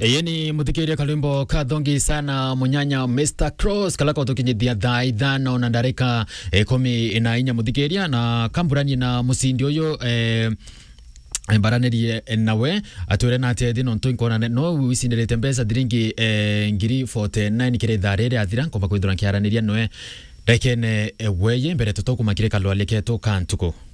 Yeni muthikiria kalimbo kadongi sana munyanya Mr. Cross kalako tukinyithia thaa ithano na ndarika 14 muthikiria na kamburani na musindi uyu mbaranerie nawe atwere na ate thino ntunkona no wisinderete mbesa thiringi ngiri 49 kire tharere athira komba kwithura kiaraniria noe rekene weye mbere tutokumakire kalwaleke to kantuko